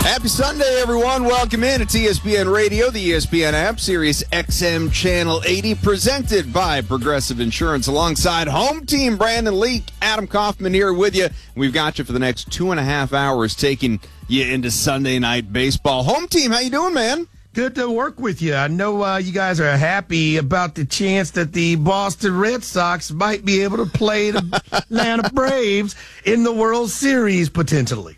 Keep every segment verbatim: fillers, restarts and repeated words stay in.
Happy Sunday, everyone. Welcome in. It's E S P N Radio, the E S P N app, Sirius X M Channel eighty, presented by Progressive Insurance. Alongside home team Brandon Leak, Adam Kaufman here with you. We've got you for the next two and a half hours, taking you into Sunday night baseball. Home team, how you doing, man? Good to work with you. I know uh, you guys are happy about the chance that the Boston Red Sox might be able to play the Atlanta Braves in the World Series, potentially.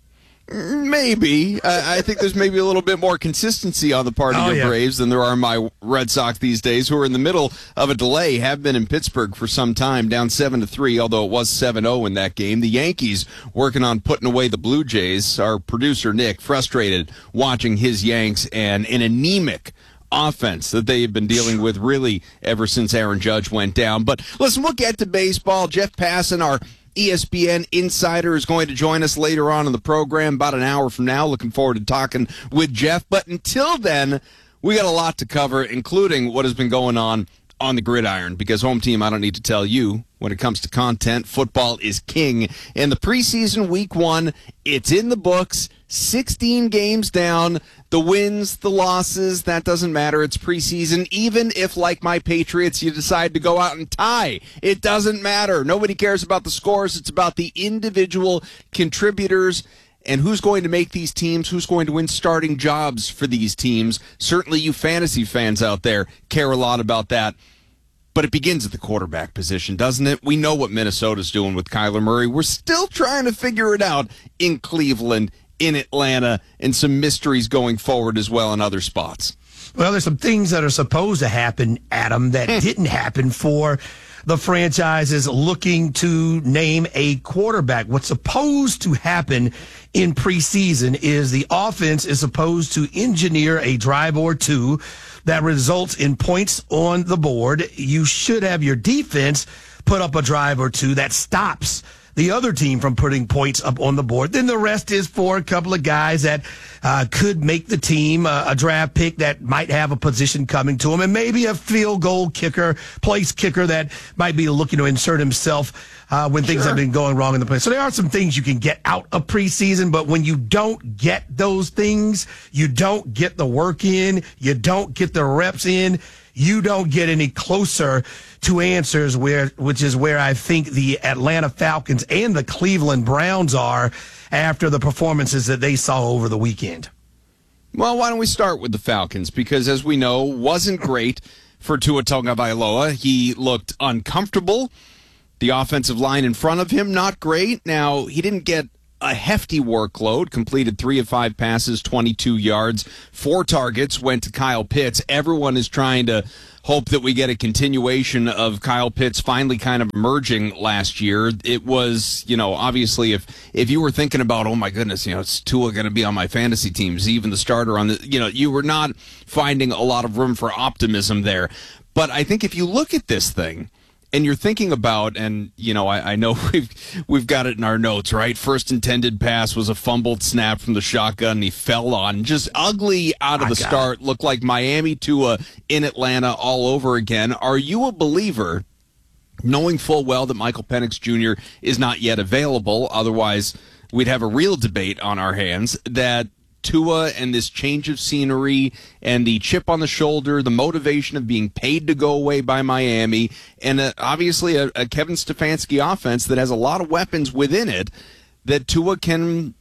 Maybe. I, I think there's maybe a little bit more consistency on the part of oh, your yeah. Braves than there are my Red Sox these days, who are in the middle of a delay, have been in Pittsburgh for some time, down seven to three, although it was seven oh in that game. The Yankees working on putting away the Blue Jays. Our producer, Nick, frustrated watching his Yanks and an anemic offense that they've been dealing with really ever since Aaron Judge went down. But listen, we'll get to baseball. Jeff Passan, our E S P N insider, is going to join us later on in the program, about an hour from now. Looking forward to talking with Jeff. But until then, we got a lot to cover, including what has been going on on the gridiron, because home team, I don't need to tell you, when it comes to content, football is king. In the preseason week one, it's in the books, sixteen games down, the wins, the losses, that doesn't matter. It's preseason. Even if, like my Patriots, you decide to go out and tie, it doesn't matter. Nobody cares about the scores. It's about the individual contributors and who's going to make these teams, who's going to win starting jobs for these teams. Certainly you fantasy fans out there care a lot about that. But it begins at the quarterback position, doesn't it? We know what Minnesota's doing with Kyler Murray. We're still trying to figure it out in Cleveland, in Atlanta, and some mysteries going forward as well in other spots. Well, there's some things that are supposed to happen, Adam, that didn't happen for the franchises looking to name a quarterback. What's supposed to happen in preseason is the offense is supposed to engineer a drive or two that results in points on the board. You should have your defense put up a drive or two that stops the other team from putting points up on the board. Then the rest is for a couple of guys that uh, could make the team, uh, a draft pick that might have a position coming to him, and maybe a field goal kicker, place kicker that might be looking to insert himself uh, when things Sure. have been going wrong in the play. So there are some things you can get out of preseason, but when you don't get those things, you don't get the work in, you don't get the reps in, you don't get any closer to answers, where which is where I think the Atlanta Falcons and the Cleveland Browns are after the performances that they saw over the weekend. Well, why don't we start with the Falcons? Because, as we know, wasn't great for Tua Tagovailoa. He looked uncomfortable. The offensive line in front of him, not great. Now, he didn't get a hefty workload, completed three of five passes, twenty-two yards, four targets went to Kyle Pitts. Everyone is trying to hope that we get a continuation of Kyle Pitts finally kind of emerging last year. It was, you know, obviously if, if you were thinking about, oh my goodness, you know, is Tua going to be on my fantasy teams, even the starter on the, you know, you were not finding a lot of room for optimism there. But I think if you look at this thing, and you're thinking about, and you know, I, I know we've we've got it in our notes, right? First intended pass was a fumbled snap from the shotgun, and he fell on. Just ugly out of the start. Looked like Miami Tua in Atlanta all over again. Are you a believer, knowing full well that Michael Penix Junior is not yet available? Otherwise, we'd have a real debate on our hands, that Tua and this change of scenery and the chip on the shoulder, the motivation of being paid to go away by Miami, and uh, obviously a, a Kevin Stefanski offense that has a lot of weapons within it, that Tua can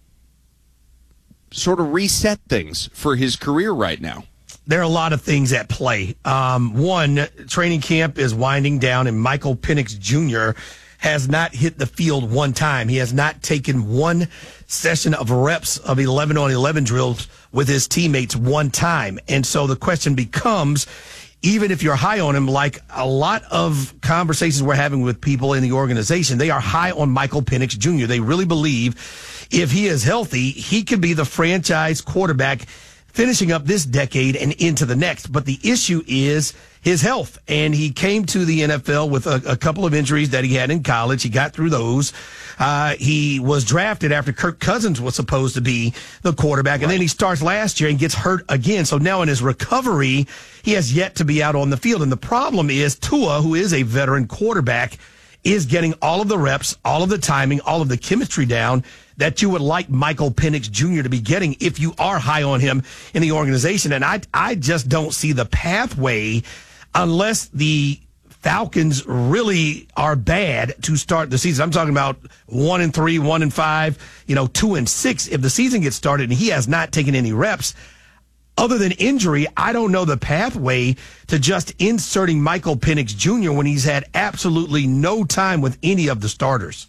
sort of reset things for his career right now? There are a lot of things at play. Um, one, training camp is winding down, and Michael Penix Junior has not hit the field one time. He has not taken one session of reps of eleven on eleven drills with his teammates one time. And so the question becomes, even if you're high on him, like a lot of conversations we're having with people in the organization, they are high on Michael Penix Junior They really believe if he is healthy, he could be the franchise quarterback finishing up this decade and into the next. But the issue is his health. And he came to the N F L with a, a couple of injuries that he had in college. He got through those. Uh, he was drafted after Kirk Cousins was supposed to be the quarterback. Right. And then he starts last year and gets hurt again. So now in his recovery, he has yet to be out on the field. And the problem is Tua, who is a veteran quarterback, is getting all of the reps, all of the timing, all of the chemistry down that you would like Michael Penix Junior to be getting if you are high on him in the organization. And I, I just don't see the pathway unless the Falcons really are bad to start the season. I'm talking about one and three, one and five, you know, two and six. If the season gets started and he has not taken any reps, other than injury, I don't know the pathway to just inserting Michael Penix Junior when he's had absolutely no time with any of the starters.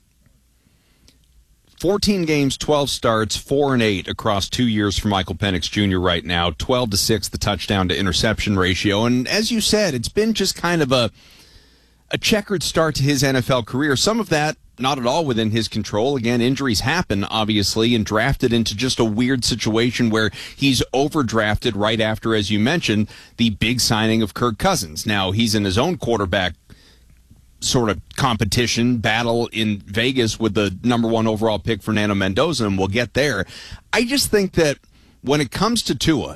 fourteen games, twelve starts, four and eight across two years for Michael Penix Junior right now. twelve to six, the touchdown to interception ratio. And as you said, it's been just kind of a a checkered start to his N F L career. Some of that not at all within his control. Again, injuries happen, obviously, and drafted into just a weird situation where he's overdrafted right after, as you mentioned, the big signing of Kirk Cousins. Now, he's in his own quarterback sort of competition battle in Vegas with the number one overall pick, Fernando Mendoza, and we'll get there. I just think that when it comes to Tua,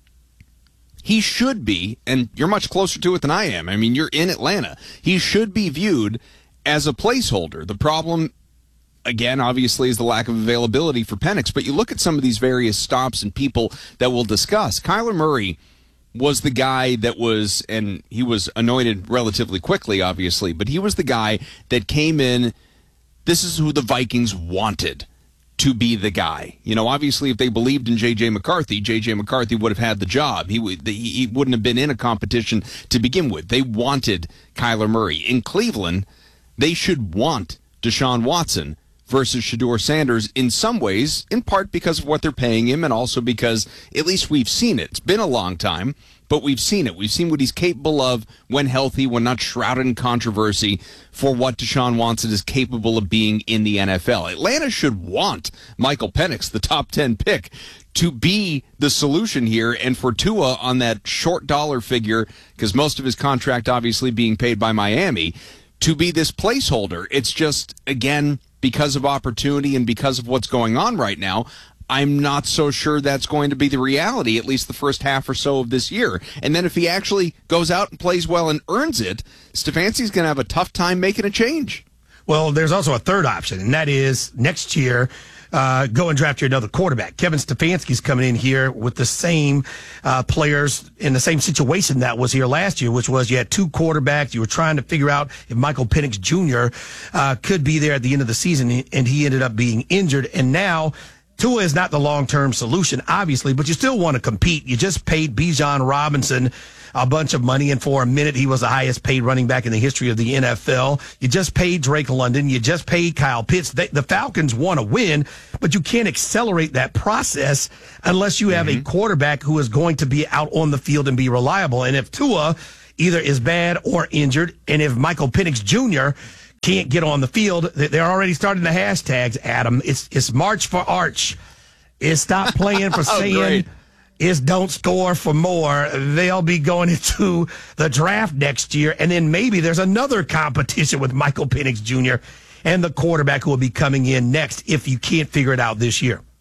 he should be, and you're much closer to it than I am. I mean, you're in Atlanta. He should be viewed as a placeholder. The problem, again, obviously, is the lack of availability for Penix. But you look at some of these various stops and people that we'll discuss. Kyler Murray was the guy that was, and he was anointed relatively quickly, obviously, but he was the guy that came in. This is who the Vikings wanted to be the guy. You know, obviously, if they believed in J J. McCarthy, J J. McCarthy would have had the job. He, would, he wouldn't have been in a competition to begin with. They wanted Kyler Murray. In Cleveland, they should want Deshaun Watson versus Shedeur Sanders in some ways, in part because of what they're paying him and also because at least we've seen it. It's been a long time, but we've seen it. We've seen what he's capable of when healthy, when not shrouded in controversy, for what Deshaun Watson is capable of being in the N F L. Atlanta should want Michael Penix, the top ten pick, to be the solution here, and for Tua on that short dollar figure, because most of his contract obviously being paid by Miami, to be this placeholder. It's just, again, because of opportunity and because of what's going on right now, I'm not so sure that's going to be the reality, at least the first half or so of this year. And then if he actually goes out and plays well and earns it, Stefanski's going to have a tough time making a change. Well, there's also a third option, and that is next year, uh, go and draft you another quarterback. Kevin Stefanski's coming in here with the same uh, players in the same situation that was here last year, which was you had two quarterbacks. You were trying to figure out if Michael Penix Junior uh, could be there at the end of the season, and he ended up being injured. And now Tua is not the long-term solution, obviously, but you still want to compete. You just paid Bijan Robinson a bunch of money, and for a minute he was the highest paid running back in the history of the N F L. You just paid Drake London. You just paid Kyle Pitts. They, the Falcons want to win, but you can't accelerate that process unless you have mm-hmm. a quarterback who is going to be out on the field and be reliable. And if Tua either is bad or injured, and if Michael Penix Junior can't get on the field, they're already starting the hashtags, Adam. It's it's March for Arch. It's stop playing for oh, saying. Great. Is don't score for more. They'll be going into the draft next year, and then maybe there's another competition with Michael Penix Junior and the quarterback who will be coming in next if you can't figure it out this year.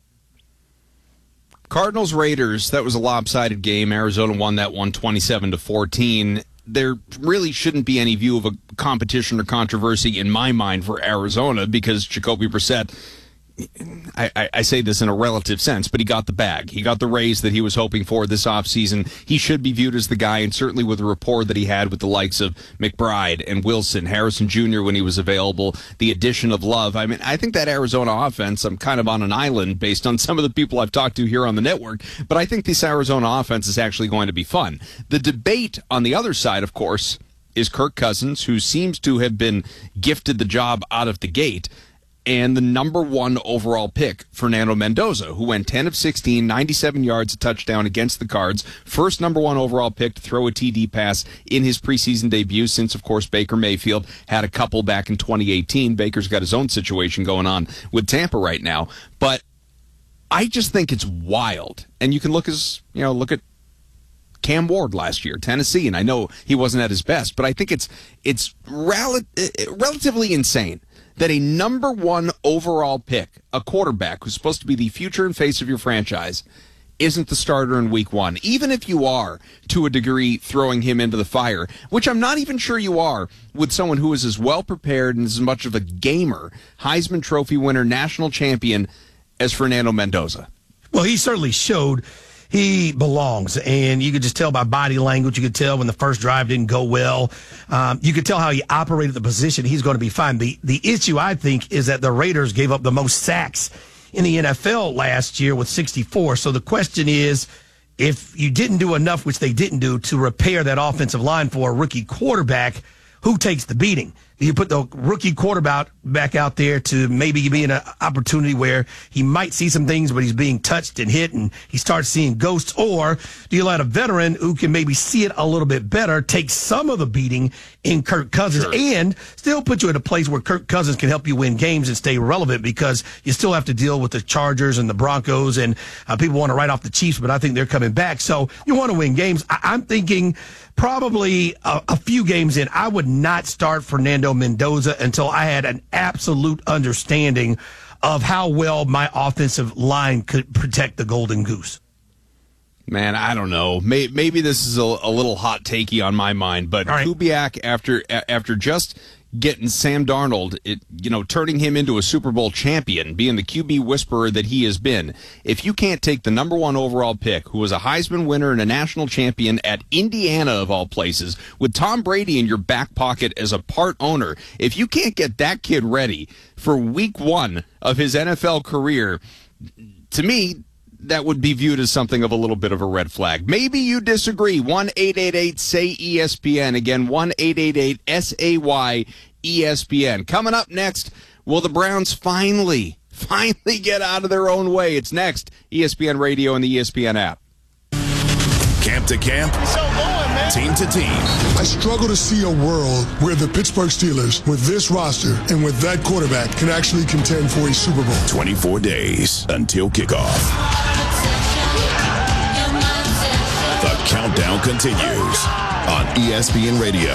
Cardinals Raiders, that was a lopsided game. Arizona won that one twenty-seven to fourteen. There really shouldn't be any view of a competition or controversy in my mind for Arizona because Jacoby Brissett, I, I, I say this in a relative sense, but he got the bag. He got the raise that he was hoping for this offseason. He should be viewed as the guy, and certainly with the rapport that he had with the likes of McBride and Wilson, Harrison Junior when he was available, the addition of Love. I mean, I think that Arizona offense, I'm kind of on an island based on some of the people I've talked to here on the network, but I think this Arizona offense is actually going to be fun. The debate on the other side, of course, is Kirk Cousins, who seems to have been gifted the job out of the gate, and the number one overall pick, Fernando Mendoza, who went ten of sixteen, ninety-seven yards, a touchdown against the Cards. First number one overall pick to throw a T D pass in his preseason debut since, of course, Baker Mayfield had a couple back in twenty eighteen. Baker's got his own situation going on with Tampa right now. But I just think it's wild. And you can look as, you know, look at Cam Ward last year, Tennessee, and I know he wasn't at his best, but I think it's it's rel- relatively insane that a number one overall pick, a quarterback who's supposed to be the future and face of your franchise, isn't the starter in week one, even if you are, to a degree, throwing him into the fire, which I'm not even sure you are with someone who is as well prepared and as much of a gamer, Heisman Trophy winner, national champion, as Fernando Mendoza. Well, he certainly showed he belongs, and you could just tell by body language. You could tell when the first drive didn't go well. Um, you could tell how he operated the position. He's going to be fine. The, the issue, I think, is that the Raiders gave up the most sacks in the N F L last year with sixty-four. So the question is, if you didn't do enough, which they didn't do, to repair that offensive line for a rookie quarterback, who takes the beating? You put the rookie quarterback back out there to maybe be in an opportunity where he might see some things, but he's being touched and hit and he starts seeing ghosts? Or do you let a veteran who can maybe see it a little bit better take some of the beating in Kirk Cousins sure. and still put you in a place where Kirk Cousins can help you win games and stay relevant, because you still have to deal with the Chargers and the Broncos, and uh, people want to write off the Chiefs, but I think they're coming back. So you want to win games. I- I'm thinking probably a, a few games in, I would not start Fernando Mendoza until I had an absolute understanding of how well my offensive line could protect the Golden Goose. Man, I don't know. Maybe, maybe this is a, a little hot takey on my mind, but right. Kubiak, after after just getting Sam Darnold, it, you know, turning him into a Super Bowl champion, being the Q B whisperer that he has been, if you can't take the number one overall pick, who was a Heisman winner and a national champion at Indiana of all places, with Tom Brady in your back pocket as a part owner, if you can't get that kid ready for week one of his N F L career, to me, that would be viewed as something of a little bit of a red flag. Maybe you disagree. one eight eight eight S A Y E S P N. Again, one eight eight eight S A Y E S P N. Coming up next, will the Browns finally, finally get out of their own way? It's next. E S P N Radio and the E S P N app. Camp to camp. So going, man. Team to team. I struggle to see a world where the Pittsburgh Steelers, with this roster and with that quarterback, can actually contend for a Super Bowl. twenty-four days until kickoff. The countdown continues on E S P N Radio.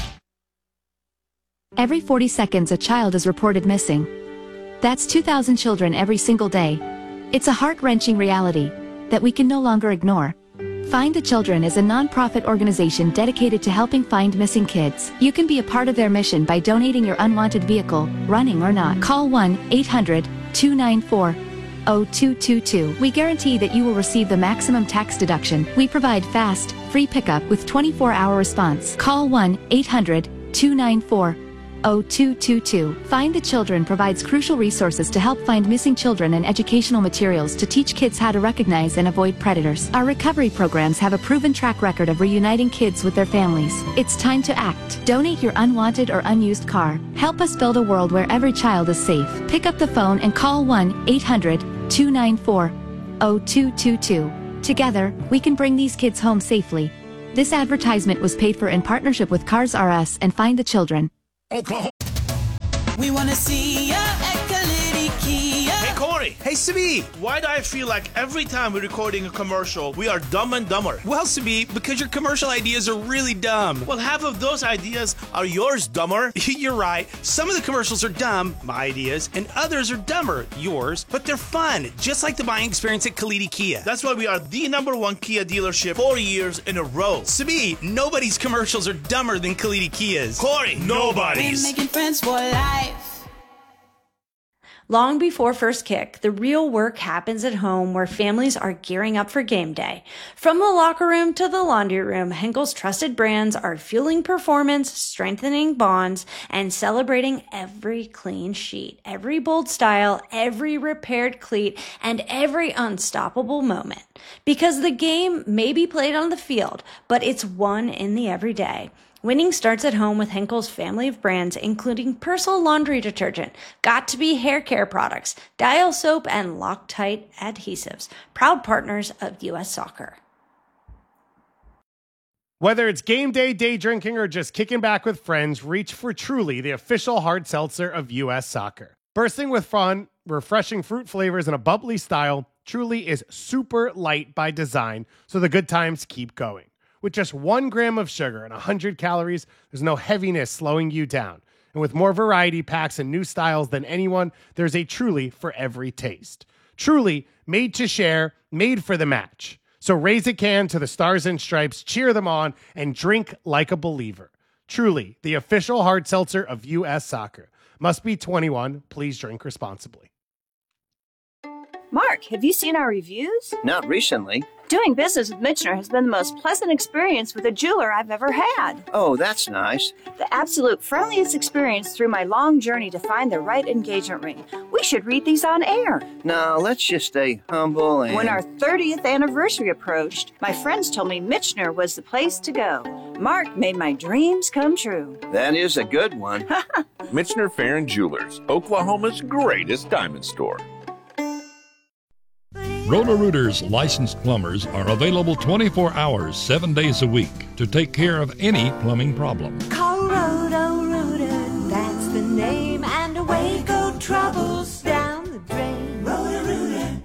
Every forty seconds, a child is reported missing. That's two thousand children every single day. It's a heart-wrenching reality that we can no longer ignore. Find the Children is a non-profit organization dedicated to helping find missing kids. You can be a part of their mission by donating your unwanted vehicle, running or not. Call one eight hundred two nine four zero two two two. We guarantee that you will receive the maximum tax deduction. We provide fast, free pickup with twenty-four hour response. Call one eight hundred two nine four zero two two two. Find the Children provides crucial resources to help find missing children and educational materials to teach kids how to recognize and avoid predators. Our recovery programs have a proven track record of reuniting kids with their families. It's time to act. Donate your unwanted or unused car. Help us build a world where every child is safe. Pick up the phone and call one eight hundred two nine four zero two two two. Together, we can bring these kids home safely. This advertisement was paid for in partnership with Cars R Us and Find the Children. Oklahoma. We want to see ya at Kalidi Kia. Hey, Corey. Hey, Sabi. Why do I feel like every time we're recording a commercial, we are dumb and dumber? Well, Sabi, because your commercial ideas are really dumb. Well, half of those ideas are yours, dumber. You're right. Some of the commercials are dumb, my ideas, and others are dumber, yours, but they're fun, just like the buying experience at Kalidi Kia. That's why we are the number one Kia dealership four years in a row. Sabi, nobody's commercials are dumber than Kalidi Kia's. Corey, nobody's. We're making friends for life. Long before first kick, the real work happens at home where families are gearing up for game day. From the locker room to the laundry room, Henkel's trusted brands are fueling performance, strengthening bonds, and celebrating every clean sheet, every bold style, every repaired cleat, and every unstoppable moment. Because the game may be played on the field, but it's won in the everyday. Winning starts at home with Henkel's family of brands, including Persil laundry detergent, Got2b hair care products, Dial soap, and Loctite adhesives. Proud partners of U S Soccer. Whether it's game day, day drinking, or just kicking back with friends, reach for Truly, the official hard seltzer of U S Soccer. Bursting with fun, refreshing fruit flavors, and a bubbly style, Truly is super light by design, so the good times keep going. With just one gram of sugar and one hundred calories, there's no heaviness slowing you down. And with more variety packs and new styles than anyone, there's a Truly for every taste. Truly, made to share, made for the match. So raise a can to the Stars and Stripes, cheer them on, and drink like a believer. Truly, the official hard seltzer of U S Soccer. Must be twenty-one. Please drink responsibly. Mark, have you seen our reviews? Not recently. Doing business with Michener has been the most pleasant experience with a jeweler I've ever had. Oh, that's nice. The absolute friendliest experience through my long journey to find the right engagement ring. We should read these on air. No, let's just stay humble and... When our thirtieth anniversary approached, my friends told me Michener was the place to go. Mark made my dreams come true. That is a good one. Michener Farron Jewelers, Oklahoma's greatest diamond store. Roto-Rooters licensed plumbers are available twenty-four hours, seven days a week to take care of any plumbing problem. Call Roto-Rooter, that's the name, and away go troubles down the drain. Roto-Rooter.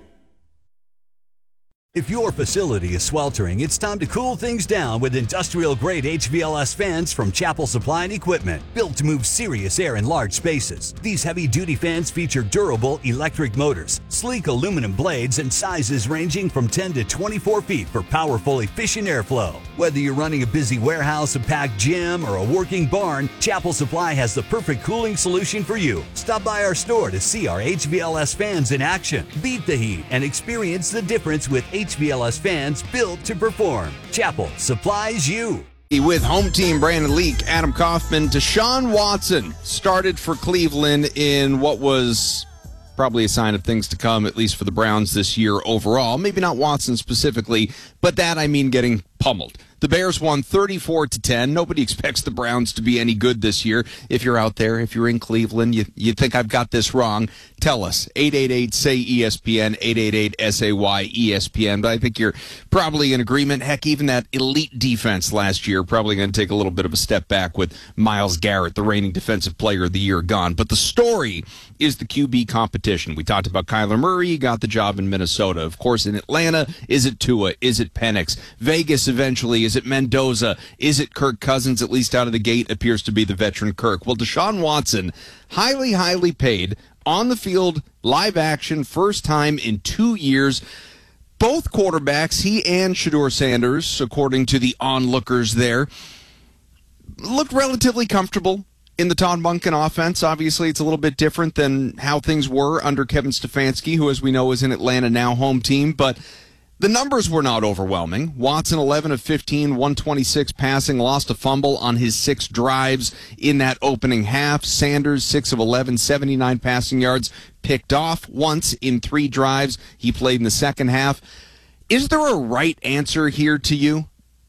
If your facility is sweltering, it's time to cool things down with industrial-grade H V L S fans from Chapel Supply and Equipment, built to move serious air in large spaces. These heavy-duty fans feature durable electric motors, sleek aluminum blades, and sizes ranging from ten to twenty-four feet for powerful, efficient airflow. Whether you're running a busy warehouse, a packed gym, or a working barn, Chapel Supply has the perfect cooling solution for you. Stop by our store to see our H V L S fans in action. Beat the heat and experience the difference with H V L S fans built to perform. Chapel supplies you. With home team Brandon Leak, Adam Kaufman, Deshaun Watson started for Cleveland in what was probably a sign of things to come, at least for the Browns this year overall. Maybe not Watson specifically, but that, I mean, getting pummeled. The Bears won thirty-four to ten. Nobody expects the Browns to be any good this year. If you're out there, if you're in Cleveland, you, you think I've got this wrong, tell us. eight eight eight, S A Y, E S P N, eight eight eight, S A Y, E S P N. But I think you're probably in agreement. Heck, even that elite defense last year probably going to take a little bit of a step back with Myles Garrett, the reigning defensive player of the year, gone. But the story is the Q B competition. We talked about Kyler Murray. He got the job in Minnesota. Of course, in Atlanta, is it Tua? Is it Penix? Vegas eventually, is it Mendoza? Is it Kirk Cousins? At least out of the gate appears to be the veteran Kirk. Well, Deshaun Watson, highly, highly paid, on the field, live action, first time in two years. Both quarterbacks, he and Shedeur Sanders, according to the onlookers there, looked relatively comfortable in the Todd Monken offense. Obviously, it's a little bit different than how things were under Kevin Stefanski, who, as we know, is in Atlanta now, home team. But the numbers were not overwhelming. Watson, eleven of fifteen, one twenty-six passing, lost a fumble on his six drives in that opening half. Sanders, six of eleven, seventy-nine passing yards, picked off once in three drives. He played in the second half. Is there a right answer here to you?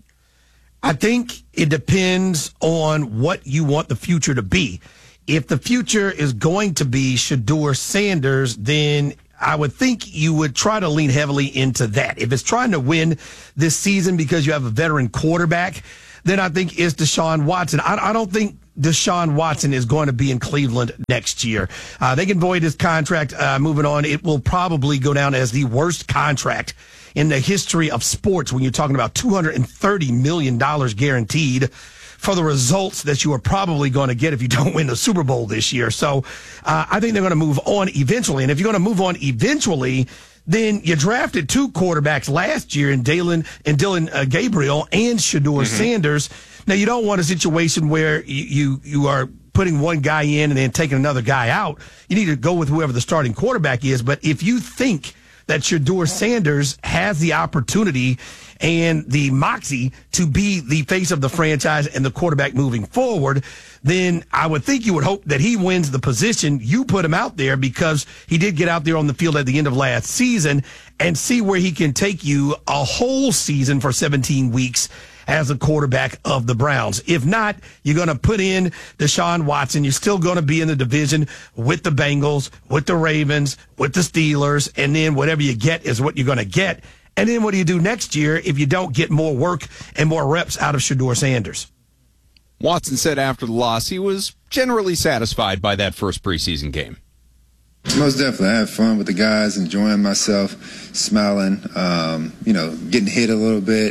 I think it depends on what you want the future to be. If the future is going to be Shedeur Sanders, then I would think you would try to lean heavily into that. If it's trying to win this season because you have a veteran quarterback, then I think it's Deshaun Watson. I, I don't think Deshaun Watson is going to be in Cleveland next year. Uh, they can void his contract. Uh, moving on, it will probably go down as the worst contract in the history of sports when you're talking about two hundred thirty million dollars guaranteed for the results that you are probably going to get if you don't win the Super Bowl this year. So uh, I think they're going to move on eventually. And if you're going to move on eventually, then you drafted two quarterbacks last year in Dalen and Dylan uh, Gabriel and Shedeur mm-hmm. Sanders. Now, you don't want a situation where you, you, you are putting one guy in and then taking another guy out. You need to go with whoever the starting quarterback is. But if you think that Shedeur Sanders has the opportunity and the moxie to be the face of the franchise and the quarterback moving forward, then I would think you would hope that he wins the position. You put him out there because he did get out there on the field at the end of last season and see where he can take you a whole season for seventeen weeks as a quarterback of the Browns. If not, you're going to put in Deshaun Watson. You're still going to be in the division with the Bengals, with the Ravens, with the Steelers, and then whatever you get is what you're going to get. And then what do you do next year if you don't get more work and more reps out of Shedeur Sanders? Watson said after the loss he was generally satisfied by that first preseason game. Most definitely. I had fun with the guys, enjoying myself, smiling, um, you know, getting hit a little bit.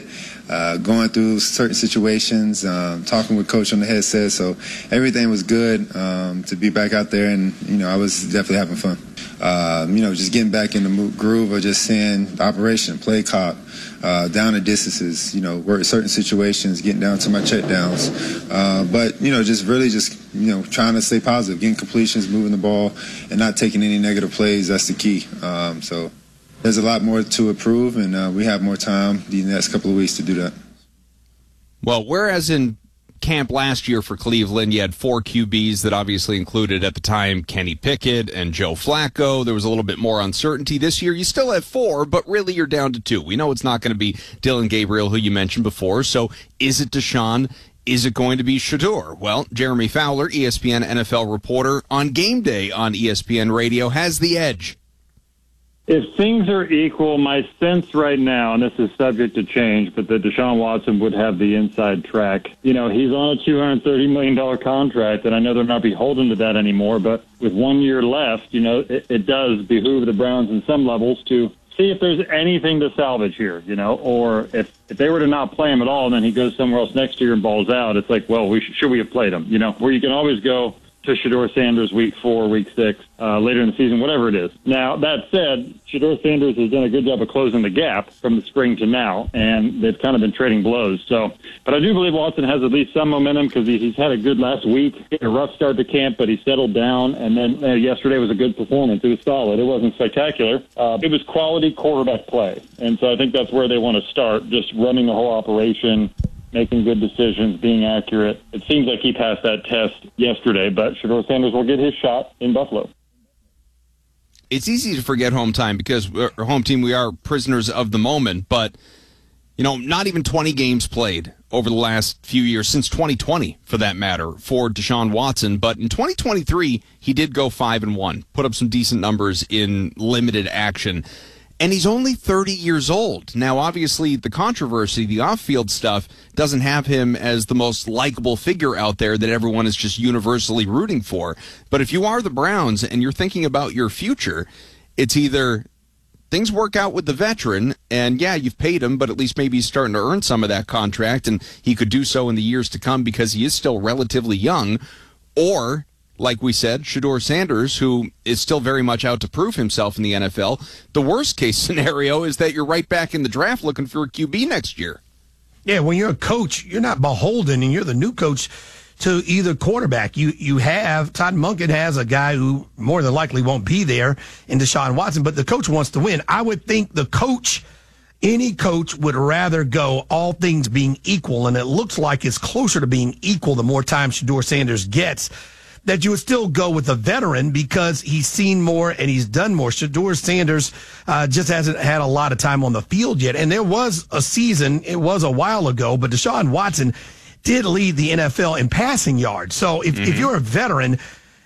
uh, going through certain situations, um, talking with Coach on the headset. So everything was good um, to be back out there, and you know I was definitely having fun. Uh, you know, just getting back in the groove of just seeing the operation, play cop, uh, down the distances, you know, work certain situations, getting down to my check downs. Uh, but, you know, just really just, you know, trying to stay positive, getting completions, moving the ball, and not taking any negative plays. That's the key. Um, so there's a lot more to improve, and uh, we have more time the next couple of weeks to do that. Well, whereas in camp last year for Cleveland, you had four Q Bs that obviously included at the time Kenny Pickett and Joe Flacco. There was a little bit more uncertainty. This year you still have four, but really you're down to two. We know it's not going to be Dillon Gabriel, who you mentioned before. So is it Deshaun? Is it going to be Shedeur? Well, Jeremy Fowler, E S P N N F L reporter on Game Day on E S P N Radio, has the edge. If things are equal, my sense right now, and this is subject to change, but that Deshaun Watson would have the inside track. You know, he's on a two hundred thirty million dollars contract, and I know they're not beholden to that anymore, but with one year left, you know, it, it does behoove the Browns in some levels to see if there's anything to salvage here, you know, or if, if they were to not play him at all and then he goes somewhere else next year and balls out, it's like, well, we should, should we have played him, you know, where you can always go to Shedeur Sanders week four, week six, uh, later in the season, whatever it is. Now, that said, Shedeur Sanders has done a good job of closing the gap from the spring to now, and they've kind of been trading blows. So, but I do believe Watson has at least some momentum because he, he's had a good last week, he had a rough start to camp, but he settled down, and then uh, yesterday was a good performance. It was solid. It wasn't spectacular. Uh, it was quality quarterback play, and so I think that's where they want to start, just running the whole operation, making good decisions, being accurate. It seems like he passed that test yesterday, but Shedeur Sanders will get his shot in Buffalo. It's easy to forget home time because we're home team, we are prisoners of the moment, but you know, not even twenty games played over the last few years, since twenty twenty for that matter, for Deshaun Watson. But in twenty twenty-three, he did go five and one, put up some decent numbers in limited action. And he's only thirty years old. Now, obviously, the controversy, the off-field stuff, doesn't have him as the most likable figure out there that everyone is just universally rooting for. But if you are the Browns and you're thinking about your future, it's either things work out with the veteran, and yeah, you've paid him, but at least maybe he's starting to earn some of that contract, and he could do so in the years to come because he is still relatively young, or like we said, Shedeur Sanders, who is still very much out to prove himself in the N F L. The worst case scenario is that you're right back in the draft looking for a Q B next year. Yeah, when you're a coach, you're not beholden, and you're the new coach to either quarterback. You you have, Todd Monken has a guy who more than likely won't be there in Deshaun Watson, but the coach wants to win. I would think the coach, any coach would rather go all things being equal, and it looks like it's closer to being equal the more time Shedeur Sanders gets, that you would still go with a veteran because he's seen more and he's done more. Shedeur Sanders uh, just hasn't had a lot of time on the field yet. And there was a season, it was a while ago, but Deshaun Watson did lead the N F L in passing yards. So if, mm-hmm. if you're a veteran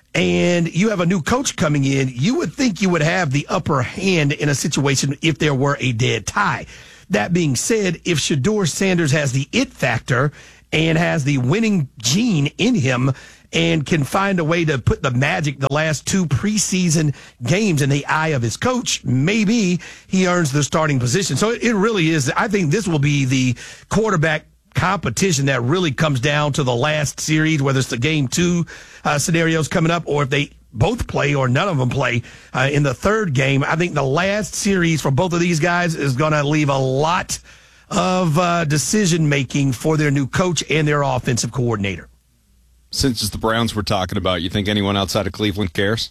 and you have a new coach coming in, you would think you would have the upper hand in a situation if there were a dead tie. That being said, if Shedeur Sanders has the it factor and has the winning gene in him, and can find a way to put the magic the last two preseason games in the eye of his coach, maybe he earns the starting position. So it really is. I think this will be the quarterback competition that really comes down to the last series, whether it's the game two uh, scenarios coming up or if they both play or none of them play uh, in the third game. I think the last series for both of these guys is going to leave a lot of uh, decision-making for their new coach and their offensive coordinator. Since it's the Browns we're talking about, you think anyone outside of Cleveland cares?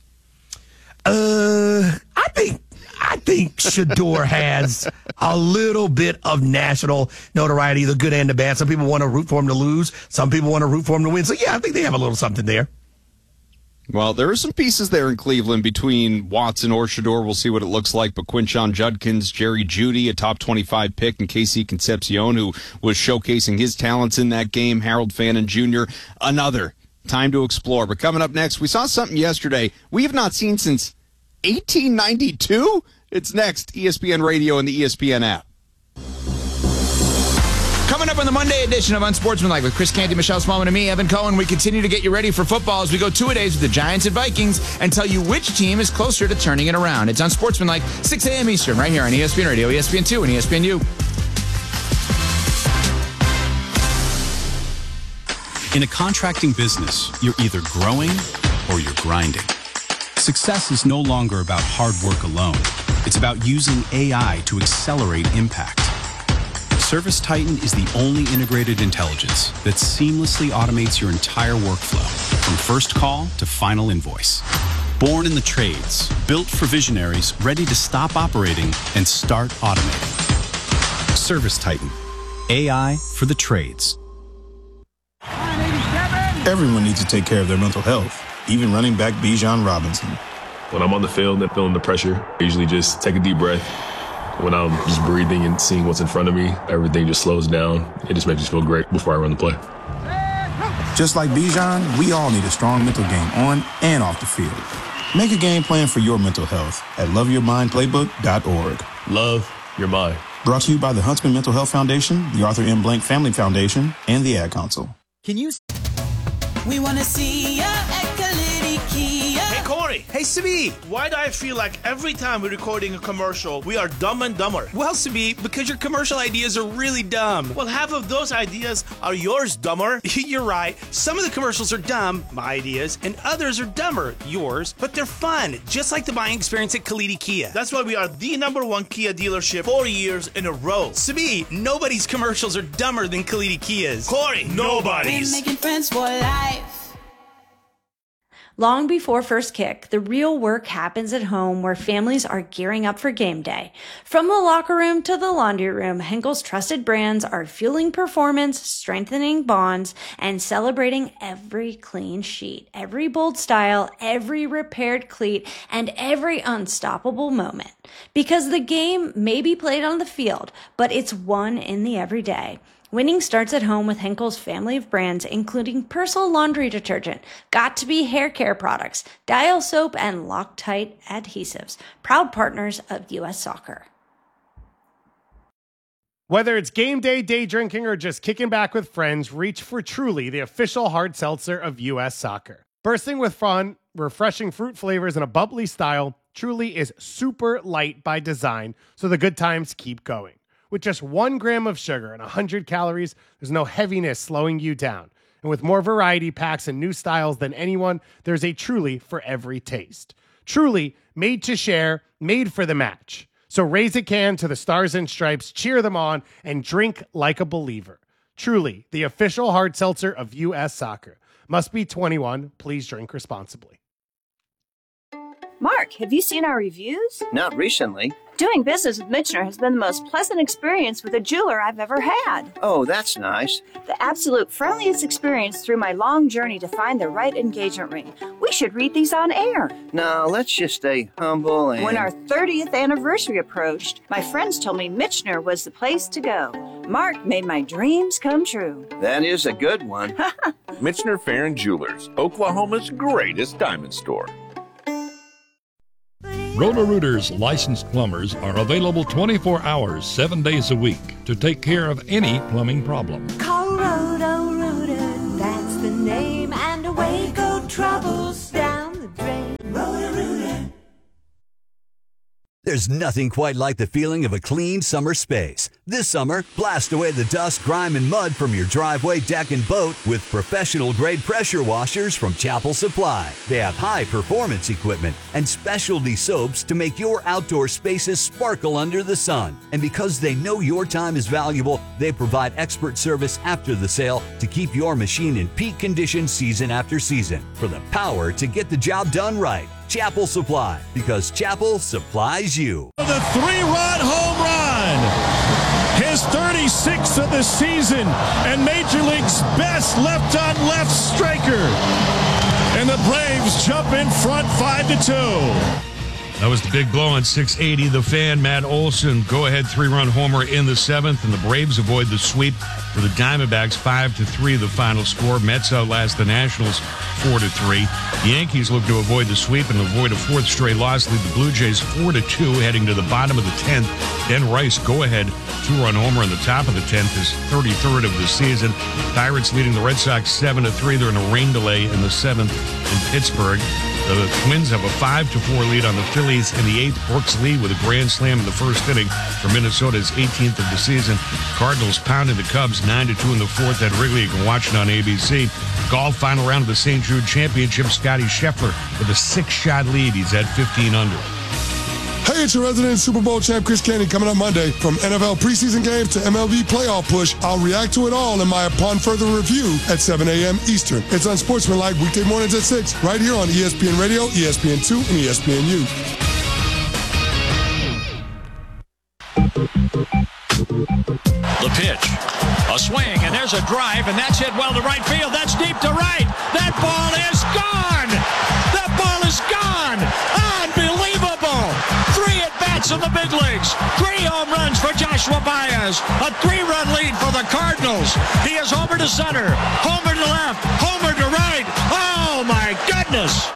Uh, I think I think Shedeur has a little bit of national notoriety, the good and the bad. Some people want to root for him to lose. Some people want to root for him to win. So, yeah, I think they have a little something there. Well, there are some pieces there in Cleveland between Watson or Shedeur. We'll see what it looks like. But Quinshon Judkins, Jerry Jeudy, a top twenty-five pick, and Casey Concepcion, who was showcasing his talents in that game. Harold Fannin Junior, another time to explore. But coming up next, we saw something yesterday we have not seen since eighteen ninety-two. It's next, E S P N Radio and the E S P N app. Coming up on the Monday edition of Unsportsmanlike with Chris Canty, Michelle Smallman, and me, Evan Cohen, we continue to get you ready for football as we go two-a-days with the Giants and Vikings and tell you which team is closer to turning it around. It's Unsportsmanlike, six a.m. Eastern, right here on E S P N Radio, E S P N two, and E S P N U. In a contracting business, you're either growing or you're grinding. Success is no longer about hard work alone. It's about using A I to accelerate impact. ServiceTitan is the only integrated intelligence that seamlessly automates your entire workflow, from first call to final invoice. Born in the trades, built for visionaries ready to stop operating and start automating. ServiceTitan, A I for the trades. Everyone needs to take care of their mental health, even running back Bijan Robinson. When I'm on the field and feeling the pressure, I usually just take a deep breath. When I'm just breathing and seeing what's in front of me, everything just slows down. It just makes me feel great before I run the play. Just like Bijan, we all need a strong mental game on and off the field. Make a game plan for your mental health at love your mind playbook dot org. Love your mind. Brought to you by the Huntsman Mental Health Foundation, the Arthur M. Blank Family Foundation, and the Ad Council. Can you... We want to see ya at Kalidi Kia. Hey, Corey. Hey, Sabi. Why do I feel like every time we're recording a commercial, we are dumb and dumber? Well, Sabi, because your commercial ideas are really dumb. Well, half of those ideas are yours, dumber. You're right. Some of the commercials are dumb, my ideas, and others are dumber, yours, but they're fun, just like the buying experience at Kalidi Kia. That's why we are the number one Kia dealership four years in a row. Sabi, nobody's commercials are dumber than Kalidi Kia's. Corey, nobody's. We're making friends for life. Long before first kick, the real work happens at home where families are gearing up for game day. From the locker room to the laundry room, Henkel's trusted brands are fueling performance, strengthening bonds, and celebrating every clean sheet, every bold style, every repaired cleat, and every unstoppable moment. Because the game may be played on the field, but it's won in the everyday. Winning starts at home with Henkel's family of brands, including Persil laundry detergent, Got to Be hair care products, Dial soap, and Loctite adhesives, proud partners of U S Soccer. Whether it's game day, day drinking, or just kicking back with friends, reach for Truly, the official hard seltzer of U S Soccer. Bursting with fun, refreshing fruit flavors, and a bubbly style, Truly is super light by design, so the good times keep going. With just one gram of sugar and one hundred calories, there's no heaviness slowing you down. And with more variety packs and new styles than anyone, there's a Truly for every taste. Truly, made to share, made for the match. So raise a can to the Stars and Stripes, cheer them on, and drink like a believer. Truly, the official hard seltzer of U S Soccer. Must be twenty-one. Please drink responsibly. Mark, have you seen our reviews? Not recently. Doing business with Michener has been the most pleasant experience with a jeweler I've ever had. Oh, that's nice. The absolute friendliest experience through my long journey to find the right engagement ring. We should read these on air. No, let's just stay humble and... When our thirtieth anniversary approached, my friends told me Michener was the place to go. Mark made my dreams come true. That is a good one. Michener Fair and Jewelers, Oklahoma's greatest diamond store. Roto-Rooters licensed plumbers are available twenty-four hours, seven days a week to take care of any plumbing problem. Call Roto-Rooter, that's the name, and away go troubles down the drain. Roto-Rooter. There's nothing quite like the feeling of a clean summer space. This summer, blast away the dust, grime, and mud from your driveway, deck, and boat with professional-grade pressure washers from Chapel Supply. They have high-performance equipment and specialty soaps to make your outdoor spaces sparkle under the sun. And because they know your time is valuable, they provide expert service after the sale to keep your machine in peak condition season after season. For the power to get the job done right, Chapel Supply, because Chapel supplies you. The three-run home run, his thirty-sixth of the season, and Major League's best left-on-left striker. And the Braves jump in front five to two. That was the big blow on six eighty. The Fan, Matt Olson, go-ahead three-run homer in the seventh, and the Braves avoid the sweep for the Diamondbacks. Five to three, the final score. Mets outlast the Nationals four to three. The Yankees look to avoid the sweep and avoid a fourth straight loss. Lead the Blue Jays four to two, heading to the bottom of the tenth. Ben Rice, go-ahead two-run homer in the top of the tenth, his thirty-third of the season. Pirates leading the Red Sox seven to three. They're in a rain delay in the seventh in Pittsburgh. The Twins have a five to four lead on the Phillies in the eighth. Brooks Lee with a grand slam in the first inning for Minnesota's eighteenth of the season. Cardinals pounding the Cubs nine to two in the fourth at Wrigley. You can watch it on A B C. Golf final round of the Saint Jude Championship. Scotty Scheffler with a six-shot lead. He's at fifteen under. Hey, it's your resident Super Bowl champ, Chris Candy, coming up Monday. From N F L preseason games to M L B playoff push, I'll react to it all in my Upon Further Review at seven a.m. Eastern. It's Unsportsmanlike weekday mornings at six, right here on E S P N Radio, E S P N two, and E S P N U. The pitch, a swing, and there's a drive, and that's hit well to right field. That's deep to right. That ball is gone. That ball is gone. Unbelievable. Three at-bats in the big leagues. Three home runs for Joshua Baez. A three-run lead for the Cardinals. He is homer to center, homer to left, homer to right. Oh, my goodness.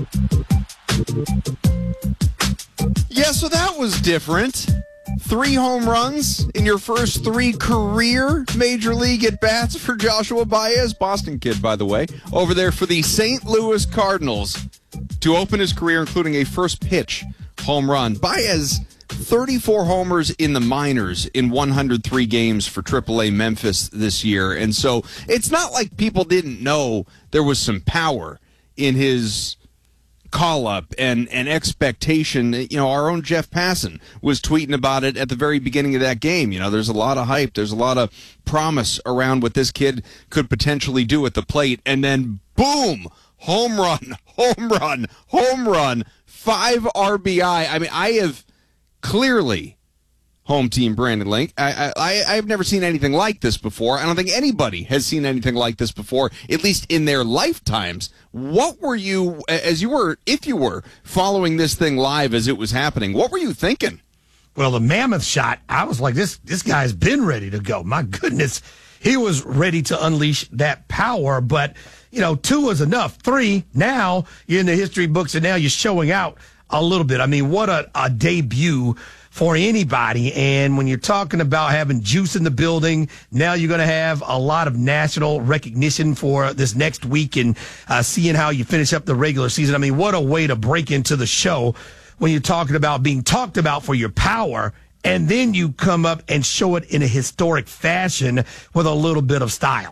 Yeah, so that was different. Three home runs in your first three career Major League at-bats for Joshua Baez, Boston kid, by the way, over there for the Saint Louis Cardinals to open his career, including a first pitch home run. Baez, thirty-four homers in the minors in one hundred three games for triple A Memphis this year. And so it's not like people didn't know there was some power in his call-up and, and expectation. You know, our own Jeff Passan was tweeting about it at the very beginning of that game. You know, there's a lot of hype. There's a lot of promise around what this kid could potentially do at the plate. And then, boom, home run, home run, home run, five R B I. I mean, I have clearly home team Brandon Link. I, I, I've never seen anything like this before. I don't think anybody has seen anything like this before, at least in their lifetimes. What were you, as you were, if you were, following this thing live as it was happening, what were you thinking? Well, the mammoth shot, I was like, this, this guy's been ready to go. My goodness, he was ready to unleash that power, but, you know, two was enough. Three, now you're in the history books, and now you're showing out a little bit. I mean, what a, a debut for anybody. And when you're talking about having juice in the building, now you're going to have a lot of national recognition for this next week and uh, seeing how you finish up the regular season. I mean, what a way to break into the show when you're talking about being talked about for your power, and then you come up and show it in a historic fashion with a little bit of style.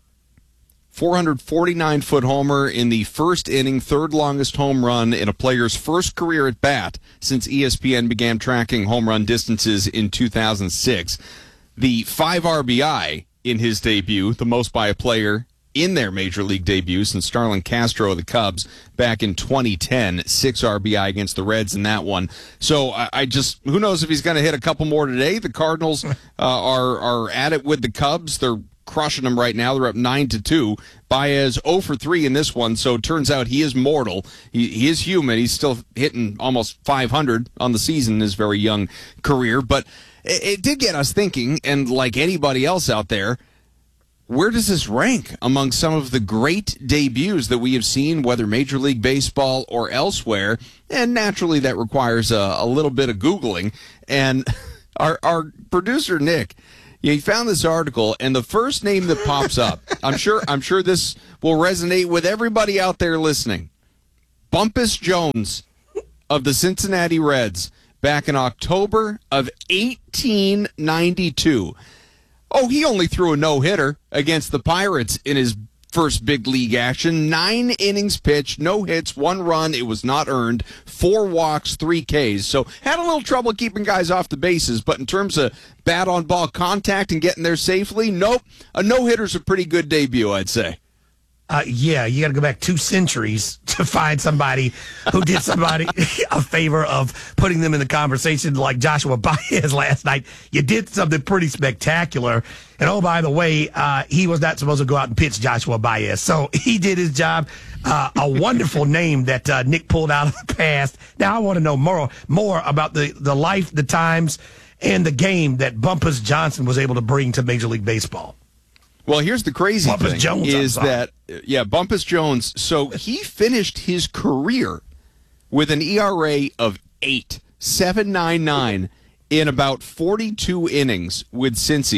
four hundred forty-nine foot homer in the first inning, third longest home run in a player's first career at bat since E S P N began tracking home run distances in two thousand six. The five R B I in his debut, the most by a player in their major league debut since Starlin Castro of the Cubs back in twenty ten. Six R B I against the Reds in that one. So I, I just, who knows if he's going to hit a couple more today. The Cardinals uh, are are at it with the Cubs. They're crushing them right now. They're up nine to two. Baez zero for three in this one, so it turns out he is mortal. He, he is human. He's still hitting almost five hundred on the season in his very young career. But it, it did get us thinking, and like anybody else out there, where does this rank among some of the great debuts that we have seen, whether Major League Baseball or elsewhere? And naturally, that requires a, a little bit of Googling. And our, our producer, Nick, yeah, he found this article, and the first name that pops up, I'm sure I'm sure this will resonate with everybody out there listening. Bumpus Jones of the Cincinnati Reds back in October of eighteen ninety-two. Oh, he only threw a no-hitter against the Pirates in his first big league action. Nine innings pitched, no hits, one run. It was not earned. Four walks, three Ks. So had a little trouble keeping guys off the bases, but in terms of bat-on-ball contact and getting there safely, nope. A no-hitter's a pretty good debut, I'd say. Uh, yeah, you got to go back two centuries to find somebody who did somebody a favor of putting them in the conversation like Joshua Baez last night. You did something pretty spectacular. And, oh, by the way, uh, he was not supposed to go out and pitch Joshua Baez. So he did his job. Uh, a wonderful name that uh, Nick pulled out of the past. Now I want to know more, more about the, the life, the times, and the game that Bumpus Johnson was able to bring to Major League Baseball. Well, here's the crazy Bumpus thing Jones, is that, yeah, Bumpus Jones, so he finished his career with an E R A of eight, seven point nine nine in about forty-two innings with Cincy.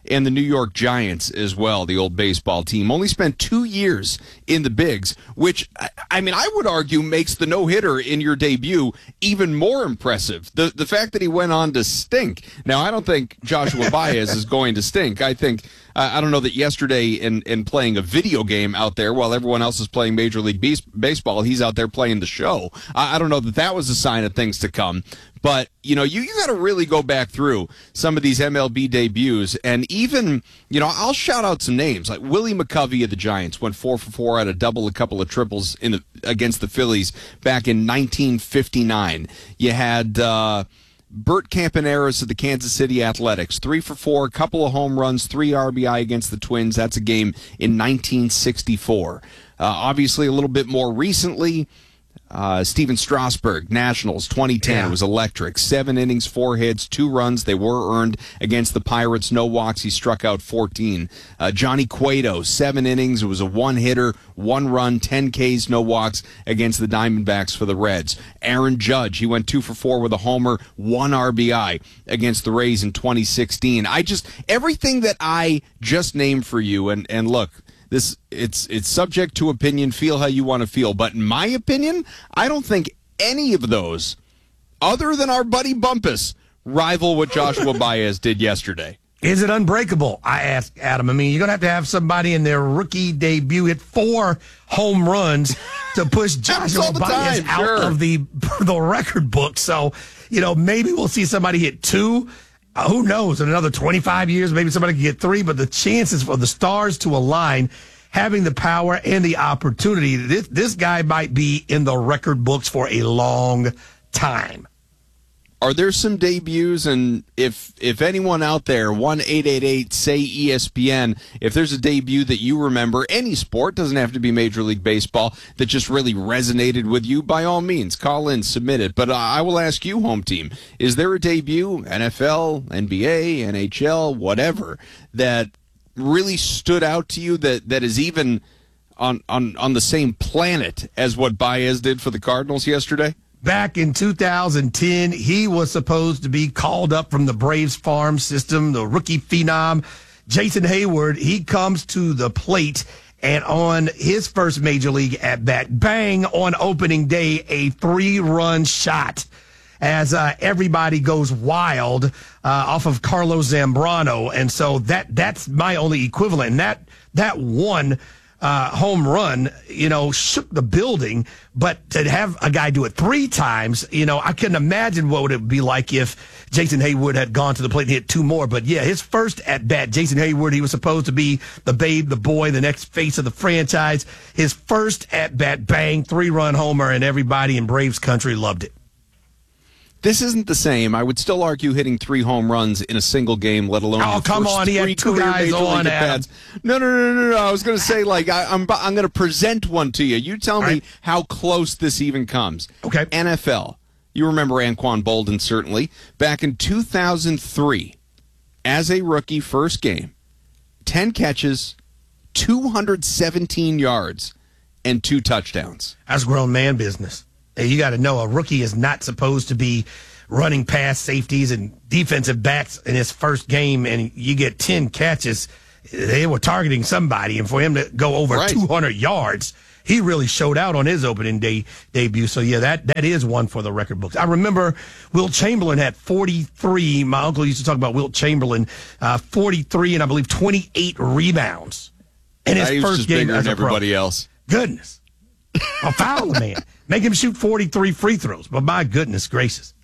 and the New York Giants as well, the old baseball team. Only spent two years in the bigs, which, I mean, I would argue makes the no-hitter in your debut even more impressive. The the fact that he went on to stink. Now, I don't think Joshua Baez is going to stink. I think, uh, I don't know that yesterday in, in playing a video game out there while everyone else is playing Major League Base- Baseball, he's out there playing the show. I, I don't know that that was a sign of things to come. But, you know, you, you got to really go back through some of these M L B debuts. And even, you know, I'll shout out some names. Like Willie McCovey of the Giants went four for four, had a double, a couple of triples in the against the Phillies back in nineteen fifty-nine. You had uh, Bert Campaneris of the Kansas City Athletics, three for four, couple of home runs, three R B I against the Twins. That's a game in nineteen sixty-four. Uh, obviously, a little bit more recently, Uh, Steven Strasburg, Nationals, twenty ten, yeah. It was electric. Seven innings, four hits, two runs. They were earned against the Pirates. No walks. He struck out fourteen. Uh, Johnny Cueto, seven innings. It was a one-hitter, one run, ten Ks, no walks against the Diamondbacks for the Reds. Aaron Judge, he went two for four with a homer, one R B I against the Rays in twenty sixteen. I just, everything that I just named for you, and, and look, This it's it's subject to opinion. Feel how you want to feel, but in my opinion, I don't think any of those, other than our buddy Bumpus, rival what Joshua Baez did yesterday. Is it unbreakable? I asked Adam. I mean, you're gonna have to have somebody in their rookie debut hit four home runs to push Joshua Baez time, out sure. of the the record book. So, you know, maybe we'll see somebody hit two. Uh, who knows? In another twenty-five years, maybe somebody can get three, but the chances for the stars to align, having the power and the opportunity, this, this guy might be in the record books for a long time. Are there some debuts? And if if anyone out there, one eight eight eight say E S P N, if there's a debut that you remember, any sport, doesn't have to be Major League Baseball, that just really resonated with you, by all means, call in, submit it. But uh, I will ask you, home team, is there a debut, N F L, N B A, N H L, whatever, that really stood out to you, that, that is even on, on, on the same planet as what Baez did for the Cardinals yesterday? Back in two thousand ten, he was supposed to be called up from the Braves farm system, the rookie phenom. Jason Hayward, he comes to the plate, and on his first major league at bat, bang, on opening day, a three-run shot as uh, everybody goes wild uh, off of Carlos Zambrano. And so that that's my only equivalent. And that, that one Uh, home run, you know, shook the building, but to have a guy do it three times, you know, I couldn't imagine what would it be like if Jason Hayward had gone to the plate and hit two more. But yeah, his first at bat, Jason Hayward, he was supposed to be the babe, the boy, the next face of the franchise. His first at bat, bang, three run homer, and everybody in Braves country loved it. This isn't the same. I would still argue hitting three home runs in a single game, let alone. Oh, come on! He had two guys on. No, no, no, no, no. I was going to say, like, I, I'm, I'm going to present one to you. You tell me right. how close this even comes. Okay. N F L. You remember Anquan Boldin, certainly. Back in two thousand three, as a rookie, first game, ten catches, two hundred seventeen yards, and two touchdowns. That's grown man business. You got to know a rookie is not supposed to be running past safeties and defensive backs in his first game, and you get ten catches. They were targeting somebody, and for him to go over right. two hundred yards, he really showed out on his opening day debut. So, yeah, that, that is one for the record books. I remember Wilt Chamberlain had forty-three. My uncle used to talk about Wilt Chamberlain, uh, forty-three and I believe twenty-eight rebounds in his he was first just game bigger as than a pro. Everybody else. Goodness. I'll foul the man. Make him shoot forty-three free throws. But my goodness gracious.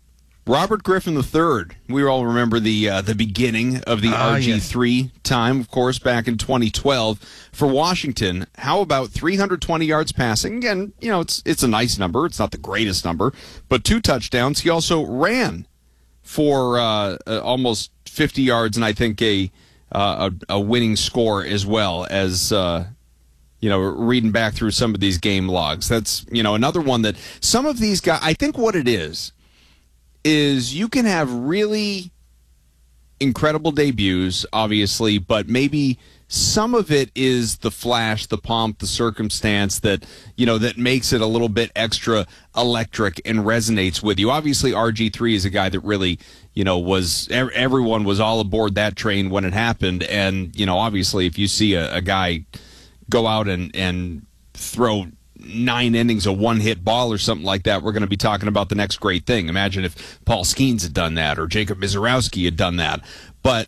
Robert Griffin the third. We all remember the uh, the beginning of the uh, R G three yes. time, of course, back in twenty twelve for Washington. How about three hundred twenty yards passing? Again, you know, it's it's a nice number. It's not the greatest number, but two touchdowns. He also ran for uh, uh, almost fifty yards and I think a uh, a, a winning score as well as. Uh, You know, reading back through some of these game logs. That's, you know, another one that some of these guys, I think what it is, is you can have really incredible debuts, obviously, but maybe some of it is the flash, the pomp, the circumstance that, you know, that makes it a little bit extra electric and resonates with you. Obviously, R G three is a guy that really, you know, was, everyone was all aboard that train when it happened. And, you know, obviously, if you see a, a guy go out and, and throw nine innings of one-hit ball or something like that, we're going to be talking about the next great thing. Imagine if Paul Skeens had done that or Jacob Mizorowski had done that. But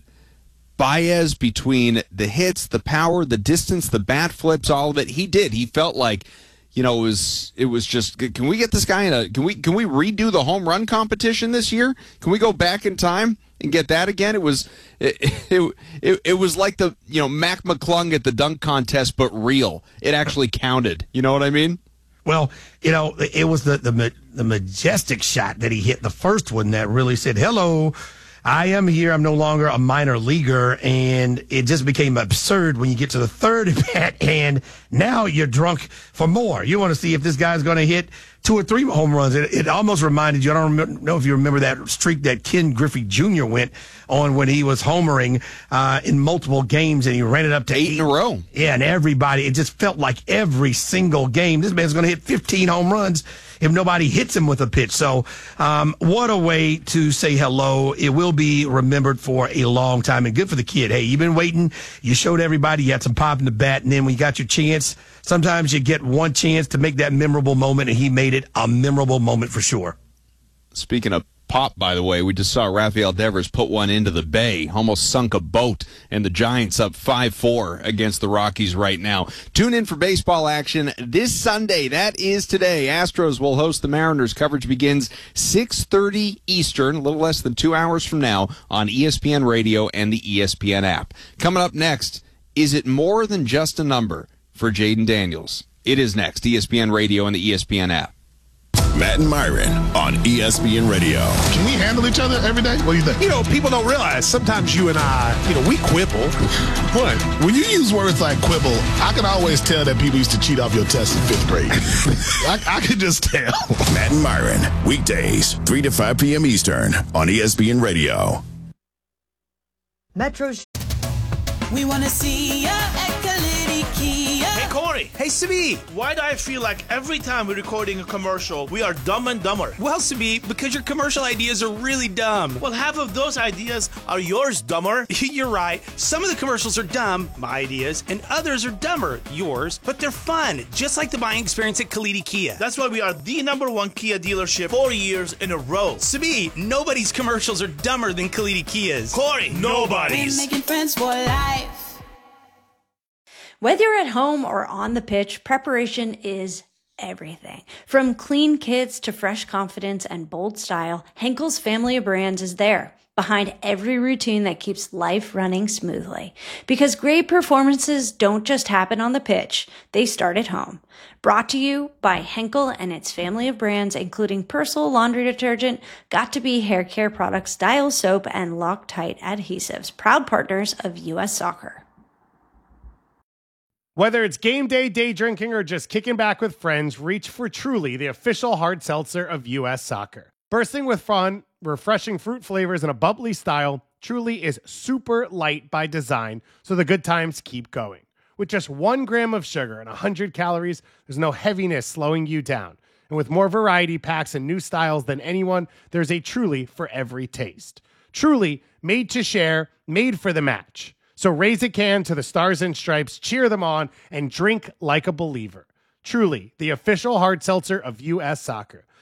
Baez, between the hits, the power, the distance, the bat flips, all of it, he did. He felt like, you know, it was it was just, can we get this guy in a, can we can we redo the home run competition this year? Can we go back in time and get that again? It was it it, it, it was like the, you know, Mac McClung at the dunk contest, but real. It actually counted. You know what I mean? Well, you know, it was the the the majestic shot that he hit, the first one, that really said, hello, I am here. I'm no longer a minor leaguer. And it just became absurd when you get to the third at bat, and now you're drunk for more. You want to see if this guy's going to hit two or three home runs. It, it almost reminded you, I don't remember, know if you remember that streak that Ken Griffey Junior went on when he was homering uh, in multiple games, and he ran it up to eight, eight in a row. Yeah, and everybody, it just felt like every single game, this man's going to hit fifteen home runs if nobody hits him with a pitch. So um, what a way to say hello. It will be remembered for a long time, and good for the kid. Hey, you've been waiting. You showed everybody you had some pop in the bat, and then when you got your chance, sometimes you get one chance to make that memorable moment, and he made it a memorable moment for sure. Speaking of pop, by the way, we just saw Rafael Devers put one into the bay, almost sunk a boat, and the Giants up five four against the Rockies right now. Tune in for baseball action this Sunday. That is today. Astros will host the Mariners. Coverage begins six thirty Eastern, a little less than two hours from now, on E S P N Radio and the E S P N app. Coming up next, is it more than just a number for Jaden Daniels? It is next. E S P N Radio and the E S P N app. Matt and Myron on E S P N Radio. Can we handle each other every day? What do you think? You know, people don't realize sometimes you and I, you know, we quibble. What? When you use words like quibble, I can always tell that people used to cheat off your test in fifth grade. I, I can just tell. Matt and Myron, weekdays, three to five p.m. Eastern on E S P N Radio. Metro's. We want to see ya at Kalidi Kia. Hey, Corey. Hey, Sabi. Why do I feel like every time we're recording a commercial, we are dumb and dumber? Well, Sabi, because your commercial ideas are really dumb. Well, half of those ideas are yours, dumber. You're right. Some of the commercials are dumb, my ideas, and others are dumber, yours, but they're fun, just like the buying experience at Kalidi Kia. That's why we are the number one Kia dealership four years in a row. Sabi, nobody's commercials are dumber than Kalidi Kia's. Corey, nobody's. We're making friends for life. Whether you're at home or on the pitch, preparation is everything. From clean kits to fresh confidence and bold style, Henkel's family of brands is there, behind every routine that keeps life running smoothly. Because great performances don't just happen on the pitch, they start at home. Brought to you by Henkel and its family of brands, including Persil laundry detergent, Got2b hair care products, Dial soap, and Loctite adhesives, proud partners of U S Soccer. Whether it's game day, day drinking, or just kicking back with friends, reach for Truly, the official hard seltzer of U S Soccer. Bursting with fun, refreshing fruit flavors, and a bubbly style, Truly is super light by design, so the good times keep going. With just one gram of sugar and one hundred calories, there's no heaviness slowing you down. And with more variety packs and new styles than anyone, there's a Truly for every taste. Truly, made to share, made for the match. So raise a can to the Stars and Stripes, cheer them on, and drink like a believer. Truly, the official hard seltzer of U S Soccer.